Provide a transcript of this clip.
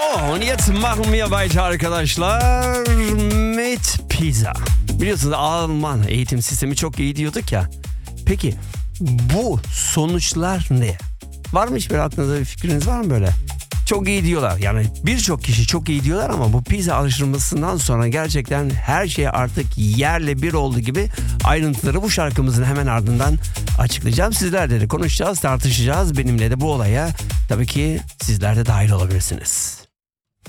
Und jetzt machen wir weiter arkadaşlar mit pizza. Biliyorsunuz Alman eğitim sistemi çok iyi diyorduk ya. Peki bu sonuçlar ne? Var mı hiç böyle aklınızda bir fikriniz var mı böyle? Çok iyi diyorlar. Yani birçok kişi çok iyi diyorlar ama bu pizza alıştırmasından sonra gerçekten her şey artık yerle bir oldu gibi, ayrıntıları bu şarkımızın hemen ardından açıklayacağım. Sizlerle de konuşacağız, tartışacağız. Benimle de bu olaya tabii ki sizler de dahil olabilirsiniz.